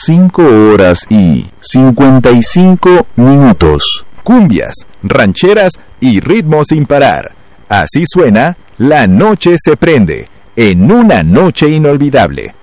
5:55. Cumbias, rancheras y ritmos sin parar. Así suena La Noche se prende, en una noche inolvidable.